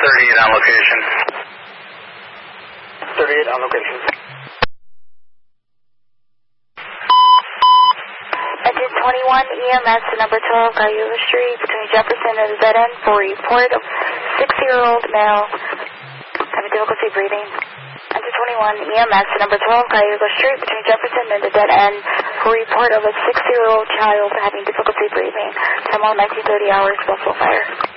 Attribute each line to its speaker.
Speaker 1: 38 on location.
Speaker 2: 38 on location.
Speaker 3: Engine 21 EMS to number 12 Cayuga Street between Jefferson and the dead end for report of 60-year-old male having difficulty breathing. Engine 21 EMS to number 12 Cayuga Street between Jefferson and the dead end for report of a 60-year-old child having difficulty breathing. Time on 1930 hours, Buffalo Fire.